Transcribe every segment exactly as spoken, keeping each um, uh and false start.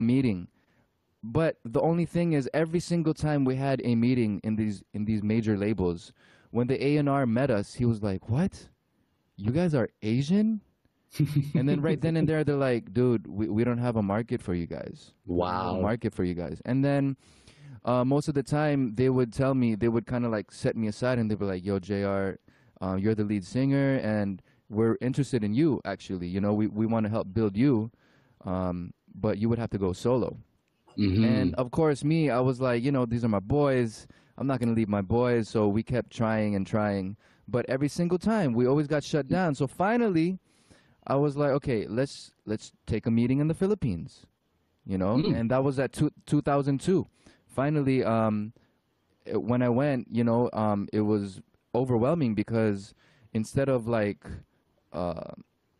meeting. But the only thing is, every single time we had a meeting in these in these major labels, when the A and R met us, he was like, "What? You guys are Asian?" And then right then and there, they're like, "Dude, we, we don't have a market for you guys. We don't have a Wow. market for you guys." And then uh, most of the time, they would tell me, they would kind of like set me aside, and they'd be like, "Yo, J R, uh, you're the lead singer, and we're interested in you. Actually, you know, we we want to help build you, um, but you would have to go solo." And Mm-hmm. of course, me, I was like, you know, these are my boys. I'm not going to leave my boys. So we kept trying and trying. But every single time, we always got shut down. So finally, I was like, okay, let's let's take a meeting in the Philippines, you know? Mm. And that was at two, 2002. Finally, um, it- when I went, you know, um, it was overwhelming because instead of like, uh,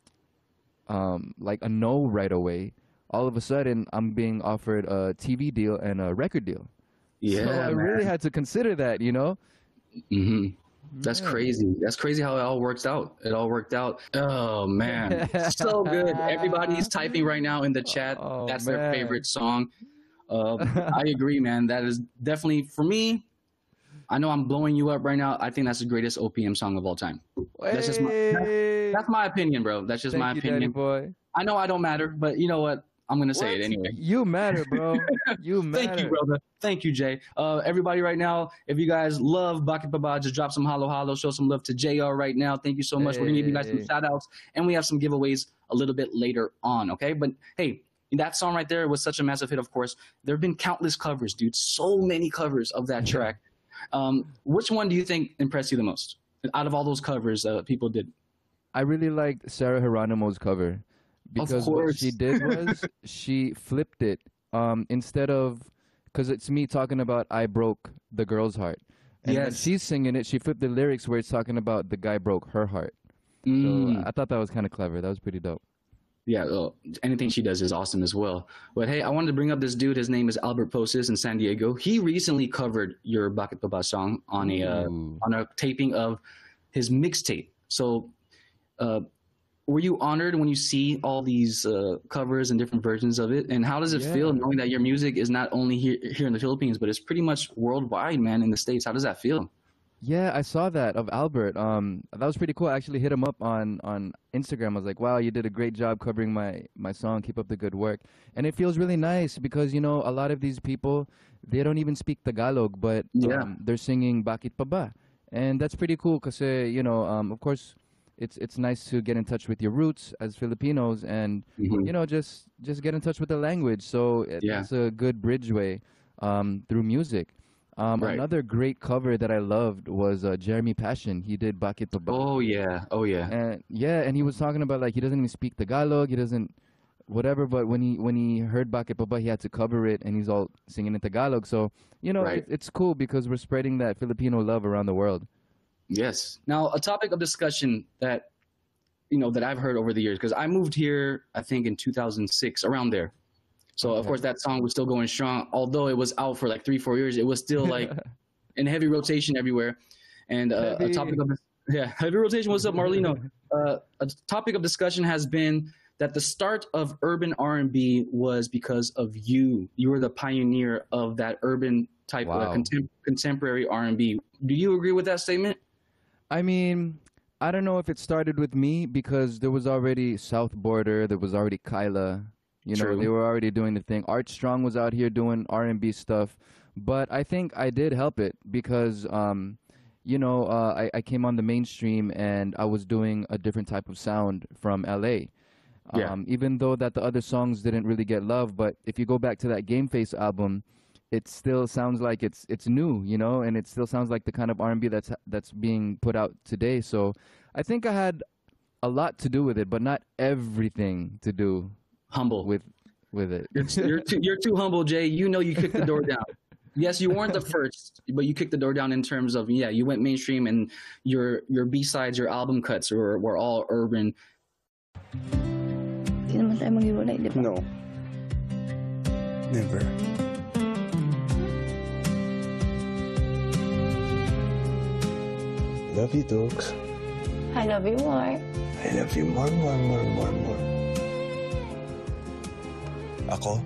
um, like a no right away, all of a sudden I'm being offered a T V deal and a record deal. So Yeah, I really man. had to consider that, you know? Mm-hmm. That's Yeah. crazy. That's crazy how it all works out. It all worked out. Oh man, so good. Everybody's typing right now in the chat. Oh That's their man. favorite song. Um, I agree, man. That is definitely for me. I know I'm blowing you up right now. I think that's the greatest O P M song of all time. That's just my that's, Hey. that's my opinion, bro. That's just my Thank you, Daddy opinion. boy. I know I don't matter, but you know what? I'm gonna say it What? anyway. You matter, bro. You Thank you, matter. brother. Thank you, Jay. Uh, everybody, right now, if you guys love Bucket Baba, just drop some hollow hollow, show some love to J R right now. Thank you so much. We're gonna give you guys some Hey. shout outs, and we have some giveaways a little bit later on. Okay, but hey. That song right there was such a massive hit, of course. There have been countless covers, dude. So many covers of that track. Um, which one do you think impressed you the most out of all those covers uh, people did? I really liked Sarah Geronimo's cover Of because what she course. did was she flipped it. Um, instead of, because it's me talking about I broke the girl's heart, and when Yes. she's singing it, she flipped the lyrics where it's talking about the guy broke her heart. So Mm. I thought that was kind of clever. That was pretty dope. Yeah, well, anything she does is awesome as well. But hey, I wanted to bring up this dude. His name is Albert Poses in San Diego. He recently covered your Bakit Baba song on a uh, Ooh. on a taping of his mixtape. So, uh, were you honored when you see all these uh, covers and different versions of it? And how does it feel Yeah. knowing that your music is not only here here in the Philippines, but it's pretty much worldwide, man, in the States? How does that feel? Yeah, I saw that of Albert. Um, that was pretty cool. I actually hit him up on on Instagram. I was like, "Wow, you did a great job covering my my song. Keep up the good work." And it feels really nice because you know a lot of these people they don't even speak Tagalog, but Yeah, um, they're singing "Bakit Pa Ba," and that's pretty cool because you know, um, of course, it's it's nice to get in touch with your roots as Filipinos, and you hmm, know, just just get in touch with the language. So it, yeah, it's a good bridgeway um, through music. Um, right. another great cover that I loved was uh, Jeremy Passion. He did Bakit Pa Ba. Oh yeah, oh yeah, And yeah, and he was talking about like he doesn't even speak Tagalog, he doesn't whatever, but when he when he heard Bakit Pa Ba, he had to cover it and he's all singing in Tagalog. So, you know, right. it, it's cool because we're spreading that Filipino love around the world. Yes. Now, a topic of discussion that you know that I've heard over the years because I moved here, I think in two thousand six, around there. So of Okay. course that song was still going strong, although it was out for like three, four years. It was still like in heavy rotation everywhere. And uh, a topic Heavy. of yeah, heavy rotation. What's up, Marlino? Uh, a topic of discussion has been that the start of urban R and B was because of you. You were the pioneer of that urban type of Wow. contem- contemporary R and B. Do you agree with that statement? I mean, I don't know if it started with me because there was already South Border, there was already Kyla. You know, they True. were already doing the thing. Art Strong was out here doing R and B stuff, but I think I did help it because, um, you know, uh, I, I came on the mainstream and I was doing a different type of sound from L A. Yeah. Um, even though that the other songs didn't really get love, but if you go back to that Game Face album, it still sounds like it's it's new, you know, and it still sounds like the kind of R and B that's that's being put out today. So I think I had a lot to do with it, but not everything to do Humble. with with it. You're, you're too you're too humble, Jay. You know you kicked the door down. Yes, you weren't the first, but you kicked the door down in terms of yeah, you went mainstream and your your B sides, your album cuts were were all urban. Di naman tayo maghiwalay, di ba? No. Never. Love you, dogs. I love you more. I love you more, more, more, more, more. Ako,